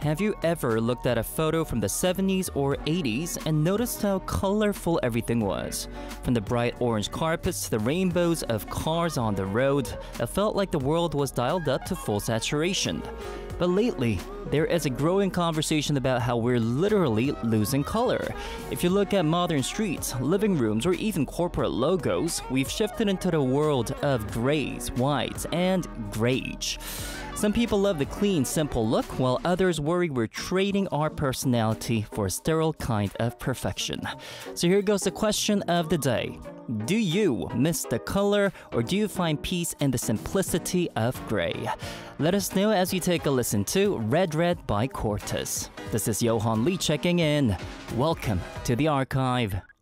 Have you ever looked at a photo from the 70s or 80s and noticed how colorful everything was? From the bright orange carpets to the rainbows of cars on the road, it felt like the world was dialed up to full saturation. But lately, there is a growing conversation about how we're literally losing color. If you look at modern streets, living rooms, or even corporate logos, we've shifted into the world of grays, whites, and greige. Some people love the clean, simple look, while others worry we're trading our personality for a sterile kind of perfection. So here goes the question of the day. Do you miss the color, or do you find peace in the simplicity of gray? Let us know as you take a listen to Red Red by Cortez. This is Johan Lee checking in. Welcome to the archive.